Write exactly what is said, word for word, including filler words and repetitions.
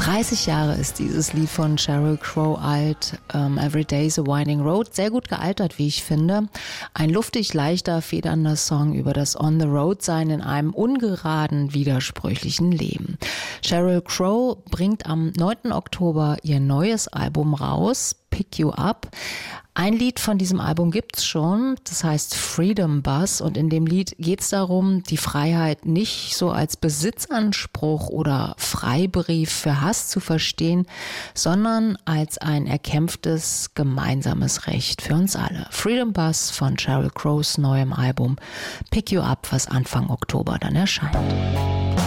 dreißig Jahre ist dieses Lied von Sheryl Crow alt. Um, Every Day's a Winding Road. Sehr gut gealtert, wie ich finde. Ein luftig, leichter, federnder Song über das On-the-Road-Sein in einem ungeraden, widersprüchlichen Leben. Sheryl Crow bringt am neunten Oktober ihr neues Album raus, Pick You Up. Ein Lied von diesem Album gibt's schon, das heißt Freedom Bus, und in dem Lied geht's darum, die Freiheit nicht so als Besitzanspruch oder Freibrief für Hass zu verstehen, sondern als ein erkämpftes gemeinsames Recht für uns alle. Freedom Bus von Sheryl Crows neuem Album Pick You Up, was Anfang Oktober dann erscheint.